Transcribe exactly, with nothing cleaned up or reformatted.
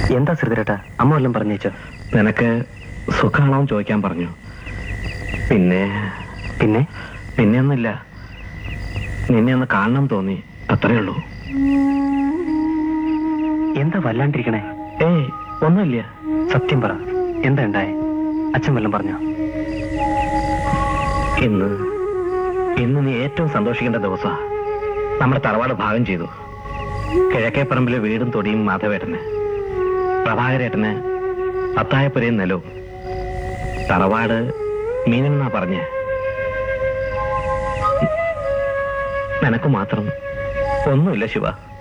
എന്താ ശ്രീധരേട്ടാ, അമ്മ വല്ലതും പറഞ്ഞേച്ചോ? നിനക്ക് സുഖമാണോന്ന് ചോദിക്കാൻ പറഞ്ഞു. പിന്നെ പിന്നെ പിന്നെ ഒന്നുമില്ല, നിന്നെ ഒന്ന് കാണണം തോന്നി, അത്രേ ഉള്ളൂ. എന്താ വല്ലാണ്ടിരിക്കണേ? ഏയ് ഒന്നുമില്ല. സത്യം പറ, എന്താ ഉണ്ടായേ? അച്ഛൻ വല്ലതും പറഞ്ഞോ? ഇന്ന് ഇന്ന് നീ ഏറ്റവും സന്തോഷിക്കേണ്ട ദിവസമാണ്. നമ്മുടെ തറവാട് ഭാഗം ചെയ്തു. കിഴക്കേപ്പറമ്പിലെ വീടും തൊടിയും മാധവേട്ടന്, പ്രഭാകരേട്ടന് അത്തായപ്പുരയും നിലവും. തറവാട് മീനെന്നാ പറഞ്ഞ്. നിനക്ക് മാത്രം ഒന്നുമില്ല ശിവ.